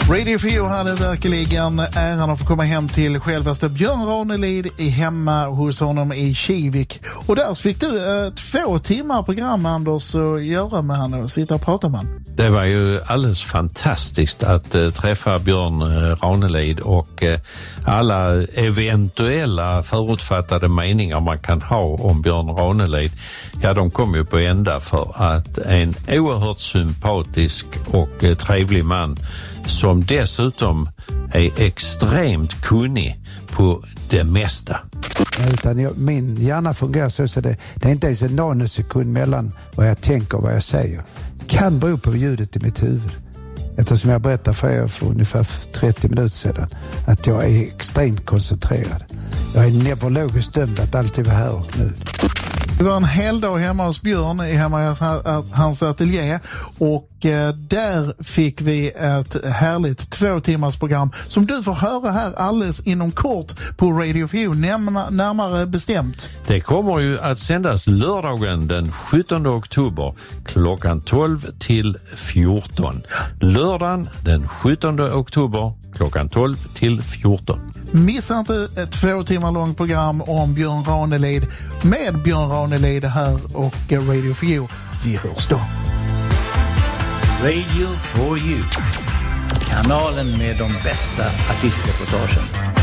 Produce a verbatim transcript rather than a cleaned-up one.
Radio fyra hade verkligen äran att få komma hem till självaste Björn Ranelid i hemma hos honom i Kivik. Och där fick du eh, två timmar program, Anders, att göra med han och sitta och prata med han. Det var ju alldeles fantastiskt att eh, träffa Björn eh, Ranelid och eh, alla eventuella förutfattade meningar man kan ha om Björn Ranelid. Ja, de kom ju på ända för att en oerhört sympatisk och eh, trevlig man som dessutom är extremt kunnig på det mesta. Utan jag, min hjärna fungerar så, så det, det är inte ens en nanosekund mellan vad jag tänker och vad jag säger. Kan bero på ljudet i mitt huvud. Eftersom jag berättade för er för ungefär trettio minuter sedan att jag är extremt koncentrerad. Jag är neurologiskt dömd att alltid vara här och nu. Det var en hel dag hemma hos Björn i hemma hos hans ateljé och eh, där fick vi ett härligt två timmars program som du får höra här alldeles inom kort på Radio fyra, näm- närmare bestämt. Det kommer ju att sändas lördagen den sjuttonde oktober klockan tolv till fjorton. Lördagen den sjuttonde oktober klockan tolv till fjorton. Missa inte ett två timmar långt program om Björn Ranelid med Björn Ranelid här och Radio fyra. Vi hörs då. Radio for You. Kanalen med de bästa artistreportagen.